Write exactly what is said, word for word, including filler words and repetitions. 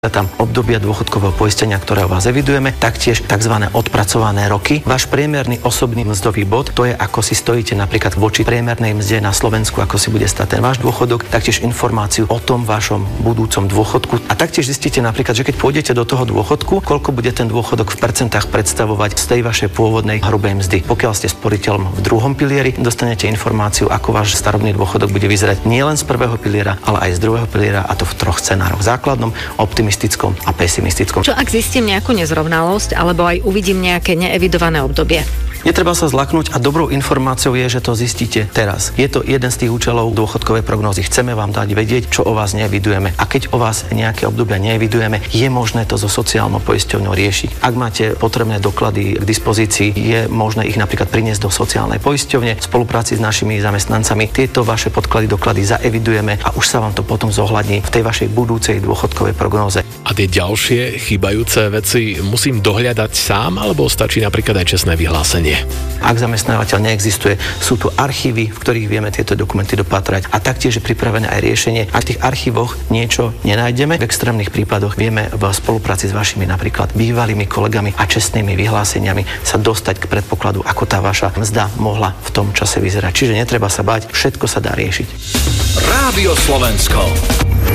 tam obdobia dôchodkového poistenia, ktoré u vás evidujeme, taktiež tzv. Odpracované roky. Váš priemerný osobný mzdový bod, to je ako si stojíte napríklad voči priemernej mzde na Slovensku, ako si bude stať ten váš dôchodok, taktiež informáciu o tom vašom budúcom dôchodku. A taktiež zistíte napríklad, že keď pôjdete do toho dôchodku, koľko bude ten dôchodok v percentách predstavovať z tej vašej pôvodnej hrubej mzdy. Pokiaľ ste sporiteľom v druhom pilieri, dostanete informáciu, ako váš starobný dôchodok bude vyzerať nielen z prvého piliera, ale aj z druhého piliera, a to v troch scenároch: základnom, optimistickom a pesimistickom. Čo ak zistím nejakú nezrovnalosť alebo aj uvidím nejaké neevidované obdobie? Netreba sa zlaknúť a dobrou informáciou je, že to zistíte teraz. Je to jeden z tých účelov dôchodkovej prognózy. Chceme vám dať vedieť, čo o vás neevidujeme. A keď o vás nejaké obdobia neevidujeme, je možné to so sociálnou poisťovňou riešiť. Ak máte potrebné doklady k dispozícii, je možné ich napríklad priniesť do sociálnej poisťovne. V spolupráci s našimi zamestnancami tieto vaše podklady, doklady zaevidujeme a už sa vám to potom zohľadní v tej vašej budúcej dôchodkovej prognóze. A tie ďalšie chýbajúce veci musím dohľadať sám, alebo stačí napríklad aj čestné vyhlásenie? Ak zamestnávateľ neexistuje, sú tu archívy, v ktorých vieme tieto dokumenty dopatrať, a taktiež je pripravené aj riešenie. Ak v tých archívoch niečo nenájdeme, v extrémnych prípadoch vieme v spolupráci s vašimi napríklad bývalými kolegami a čestnými vyhláseniami sa dostať k predpokladu, ako tá vaša mzda mohla v tom čase vyzerať. Čiže netreba sa báť, všetko sa dá riešiť. Rádio Slovensko.